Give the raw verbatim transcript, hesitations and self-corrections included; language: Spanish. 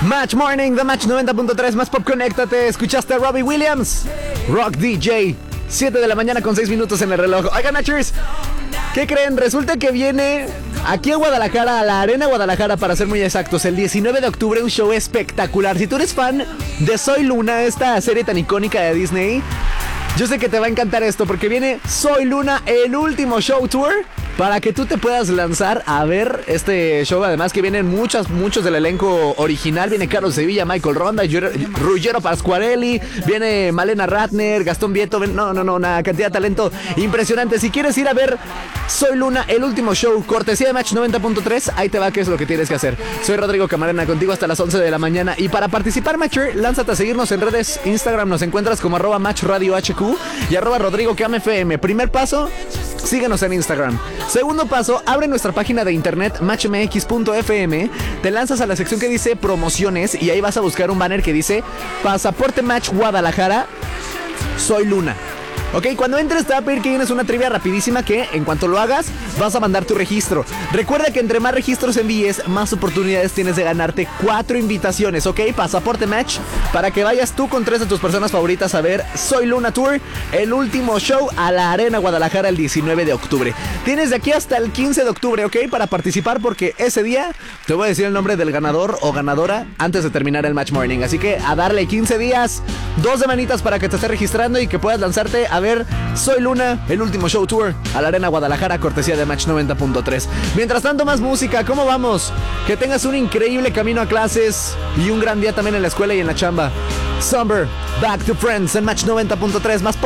Match Morning, The Match noventa punto tres, más pop, conéctate. Escuchaste a Robbie Williams, Rock D J. siete de la mañana con seis minutos en el reloj. Oigan, Matchers, ¿qué creen? Resulta que viene aquí a Guadalajara, a la Arena Guadalajara, para ser muy exactos, el diecinueve de octubre, un show espectacular. Si tú eres fan de Soy Luna, esta serie tan icónica de Disney, yo sé que te va a encantar esto, porque viene Soy Luna, el último show tour, para que tú te puedas lanzar a ver este show. Además que vienen muchos, muchos del elenco original. Viene Carlos Sevilla, Michael Ronda, Ruggero Pasquarelli, viene Malena Ratner, Gastón Vieto. No, no, no, una cantidad de talento impresionante. Si quieres ir a ver Soy Luna, el último show, cortesía de Match noventa punto tres, ahí te va qué es lo que tienes que hacer. Soy Rodrigo Camarena, contigo hasta las once de la mañana. Y para participar, Matcher, lánzate a seguirnos en redes. Instagram nos encuentras como arroba Match Radio H Q y arroba Rodrigo Cam F M. Primer paso, síguenos en Instagram. Segundo paso, abre nuestra página de internet match m x punto f m, te lanzas a la sección que dice promociones y ahí vas a buscar un banner que dice Pasaporte Match Guadalajara, Soy Luna. Ok, cuando entres te va a pedir que llenes una trivia rapidísima que, en cuanto lo hagas, vas a mandar tu registro. Recuerda que entre más registros envíes, más oportunidades tienes de ganarte cuatro invitaciones, ok. Pasaporte Match, para que vayas tú con tres de tus personas favoritas a ver Soy Luna Tour, el último show a la Arena Guadalajara el diecinueve de octubre. Tienes de aquí hasta el quince de octubre, ok, para participar, porque ese día te voy a decir el nombre del ganador o ganadora antes de terminar el Match Morning. Así que a darle quince días, dos semanitas para que te estés registrando y que puedas lanzarte a ver Soy Luna, el último show tour a la Arena Guadalajara, cortesía de Match noventa punto tres. Mientras tanto, más música. ¿Cómo vamos? Que tengas un increíble camino a clases y un gran día también en la escuela y en la chamba. Summer, Back to Friends en Match noventa punto tres, más